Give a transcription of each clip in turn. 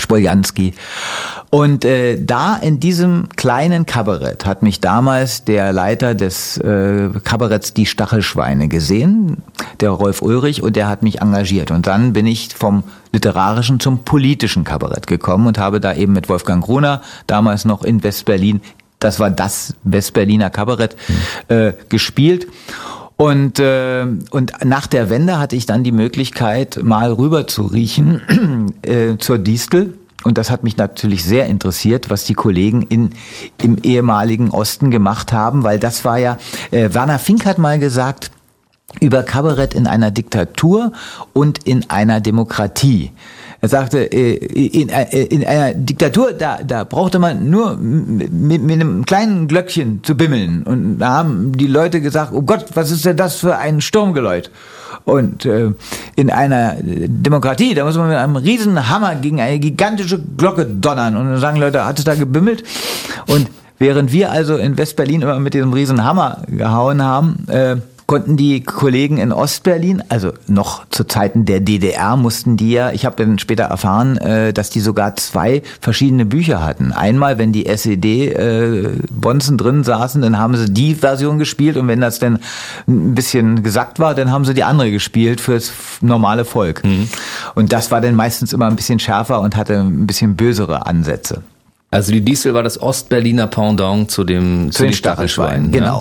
Woljanski. Und da in diesem kleinen Kabarett hat mich damals der Leiter des Kabaretts Die Stachelschweine gesehen, der Rolf Ulrich, und der hat mich engagiert. Und dann bin ich vom literarischen zum politischen Kabarett gekommen und habe da eben mit Wolfgang Gruner, damals noch in Westberlin, das war das Westberliner Kabarett, gespielt. Und nach der Wende hatte ich dann die Möglichkeit, mal rüber zu riechen zur Distel. Und das hat mich natürlich sehr interessiert, was die Kollegen im ehemaligen Osten gemacht haben, weil das war ja, Werner Fink hat mal gesagt, über Kabarett in einer Diktatur und in einer Demokratie. Er sagte, in einer Diktatur, da brauchte man nur mit einem kleinen Glöckchen zu bimmeln. Und da haben die Leute gesagt, oh Gott, was ist denn das für ein Sturmgeläut? Und in einer Demokratie, da muss man mit einem riesen Hammer gegen eine gigantische Glocke donnern. Und dann sagen Leute, hat es da gebimmelt? Und während wir also in Westberlin immer mit diesem riesen Hammer gehauen haben, konnten die Kollegen in Ostberlin, also noch zu Zeiten der DDR, mussten die ja, ich habe dann später erfahren, dass die sogar 2 verschiedene Bücher hatten. Einmal, wenn die SED-Bonzen drin saßen, dann haben sie die Version gespielt, und wenn das dann ein bisschen gesackt war, dann haben sie die andere gespielt fürs normale Volk. Mhm. Und das war dann meistens immer ein bisschen schärfer und hatte ein bisschen bösere Ansätze. Also die Distel war das Ostberliner Pendant zu den Stachelschweinen. Genau.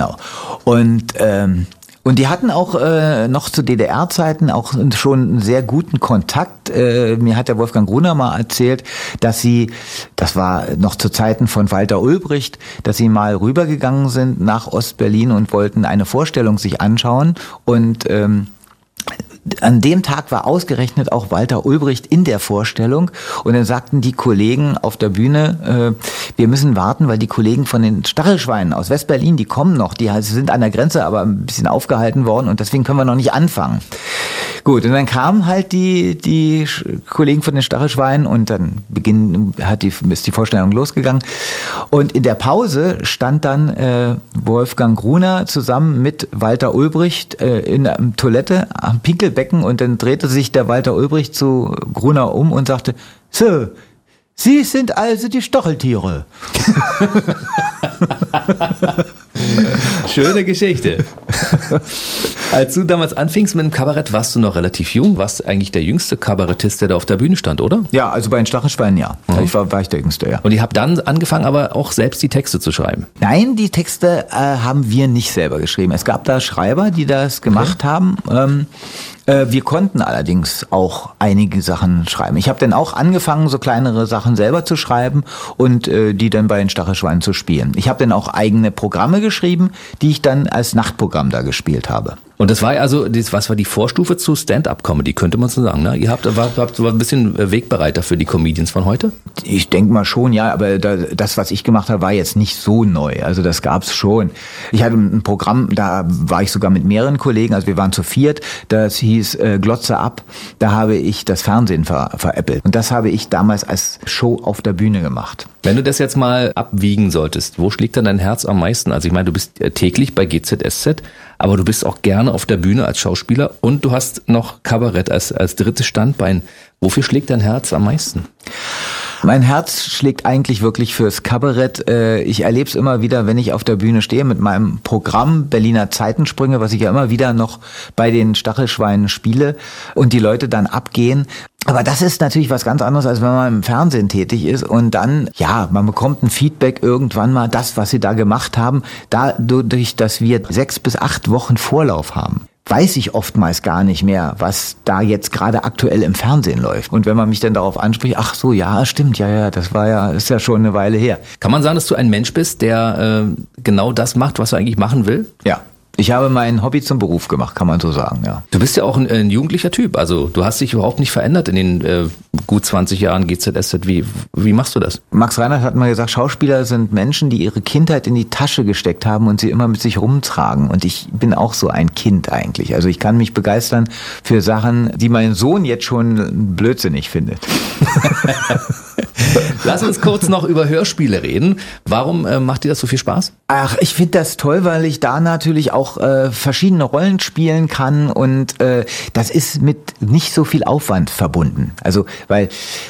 Und die hatten auch noch zu DDR-Zeiten auch schon einen sehr guten Kontakt. Mir hat der Wolfgang Gruner mal erzählt, dass sie, das war noch zu Zeiten von Walter Ulbricht, dass sie mal rübergegangen sind nach Ostberlin und wollten eine Vorstellung sich anschauen. Und an dem Tag war ausgerechnet auch Walter Ulbricht in der Vorstellung, und dann sagten die Kollegen auf der Bühne, wir müssen warten, weil die Kollegen von den Stachelschweinen aus Westberlin, die kommen noch, die sind an der Grenze aber ein bisschen aufgehalten worden, und deswegen können wir noch nicht anfangen. Gut, und dann kamen halt die Kollegen von den Stachelschweinen, und dann ist die Vorstellung losgegangen, und in der Pause stand dann Wolfgang Gruner zusammen mit Walter Ulbricht in der Toilette am Pinkelbecken, und dann drehte sich der Walter Ulbricht zu Gruner um und sagte, so, Sie sind also die Stacheltiere. Schöne Geschichte. Als du damals anfingst mit dem Kabarett, warst du noch relativ jung, warst eigentlich der jüngste Kabarettist, der da auf der Bühne stand, oder? Ja, also bei den Stachelschweinen, ja. Mhm. War ich der Jüngste, ja. Und ihr habt dann angefangen, aber auch selbst die Texte zu schreiben? Nein, die Texte haben wir nicht selber geschrieben. Es gab da Schreiber, die das gemacht haben. Wir konnten allerdings auch einige Sachen schreiben. Ich habe dann auch angefangen, so kleinere Sachen selber zu schreiben und die dann bei den Stachelschweinen zu spielen. Ich habe dann auch eigene Programme geschrieben, die ich dann als Nachtprogramm da gespielt habe. Und das war also, was war die Vorstufe zu Stand-up-Comedy, könnte man so sagen, ne? Ihr wart so ein bisschen Wegbereiter für die Comedians von heute? Ich denke mal schon, ja, aber das, was ich gemacht habe, war jetzt nicht so neu. Also das gab's schon. Ich hatte ein Programm, da war ich sogar mit mehreren Kollegen, also wir waren zu viert, das hieß Glotze ab. Da habe ich das Fernsehen veräppelt. Und das habe ich damals als Show auf der Bühne gemacht. Wenn du das jetzt mal abwiegen solltest, wo schlägt dann dein Herz am meisten? Also ich meine, du bist täglich bei GZSZ, aber du bist auch gerne auf der Bühne als Schauspieler, und du hast noch Kabarett als drittes Standbein. Wofür schlägt dein Herz am meisten? Mein Herz schlägt eigentlich wirklich fürs Kabarett. Ich erlebe es immer wieder, wenn ich auf der Bühne stehe mit meinem Programm Berliner Zeitensprünge, was ich ja immer wieder noch bei den Stachelschweinen spiele, und die Leute dann abgehen. Aber das ist natürlich was ganz anderes, als wenn man im Fernsehen tätig ist, und dann, ja, man bekommt ein Feedback irgendwann mal, das, was sie da gemacht haben, dadurch, dass wir 6 bis 8 Wochen Vorlauf haben, weiß ich oftmals gar nicht mehr, was da jetzt gerade aktuell im Fernsehen läuft. Und wenn man mich dann darauf anspricht, ach so, ja, stimmt, ja, das ist ja schon eine Weile her. Kann man sagen, dass du ein Mensch bist, der genau das macht, was er eigentlich machen will? Ja. Ich habe mein Hobby zum Beruf gemacht, kann man so sagen, ja. Du bist ja auch ein jugendlicher Typ, also du hast dich überhaupt nicht verändert in den gut 20 Jahren GZSZ. Wie machst du das? Max Reinhardt hat mal gesagt, Schauspieler sind Menschen, die ihre Kindheit in die Tasche gesteckt haben und sie immer mit sich rumtragen. Und ich bin auch so ein Kind eigentlich. Also ich kann mich begeistern für Sachen, die mein Sohn jetzt schon blödsinnig findet. Lass uns kurz noch über Hörspiele reden. Warum macht dir das so viel Spaß? Ach, ich finde das toll, weil ich da natürlich auch verschiedene Rollen spielen kann, und das ist mit nicht so viel Aufwand verbunden. Also, weil